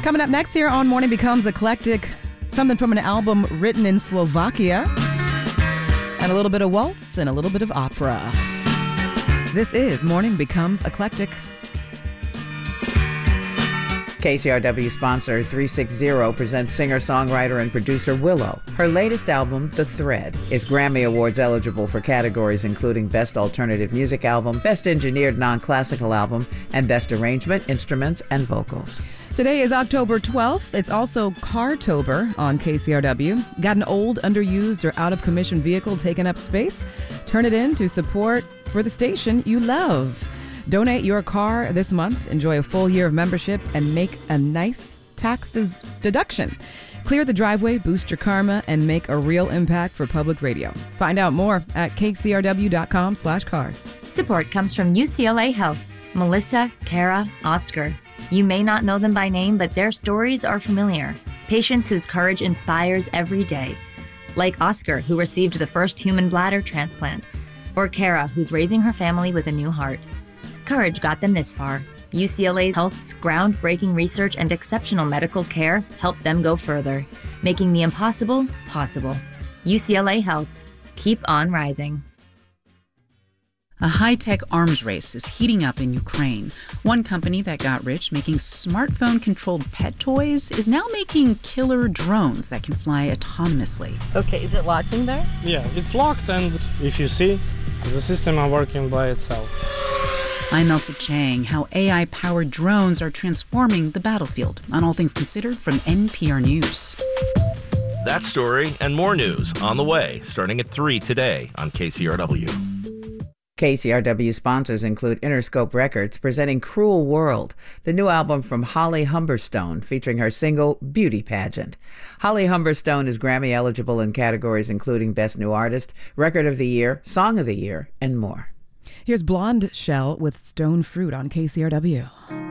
Coming up next here on Morning Becomes Eclectic, something from an album written in Slovakia, and a little bit of waltz and a little bit of opera. This is Morning Becomes Eclectic. KCRW sponsor 360 presents singer-songwriter and producer Willow. Her latest album, The Thread, is Grammy Awards eligible for categories including Best Alternative Music Album, Best Engineered Non-Classical Album, and Best Arrangement, Instruments, and Vocals. Today is October 12th. It's also Cartober on KCRW. Got an old, underused, or out-of-commission vehicle taking up space? Turn it in to support for the station you love. Donate your car this month, enjoy a full year of membership, and make a nice tax deduction. Clear the driveway, boost your karma, and make a real impact for public radio. Find out more at kcrw.com/cars. Support comes from UCLA Health. Melissa, Kara, Oscar. You may not know them by name, but their stories are familiar. Patients whose courage inspires every day. Like Oscar, who received the first human bladder transplant. Or Kara, who's raising her family with a new heart. Courage got them this far. UCLA Health's groundbreaking research and exceptional medical care helped them go further, making the impossible possible. UCLA Health. Keep on rising. A high-tech arms race is heating up in Ukraine. One company that got rich making smartphone-controlled pet toys is now making killer drones that can fly autonomously. Okay, is it locked in there? Yeah, it's locked, and if you see, the system are working by itself. I'm Elsa Chang. How AI-powered drones are transforming the battlefield on All Things Considered from NPR News. That story and more news on the way, starting at 3 today on KCRW. KCRW sponsors include Interscope Records presenting Cruel World, the new album from Holly Humberstone featuring her single Beauty Pageant. Holly Humberstone is Grammy eligible in categories including Best New Artist, Record of the Year, Song of the Year, and more. Here's Blonde Shell with Stone Fruit on KCRW.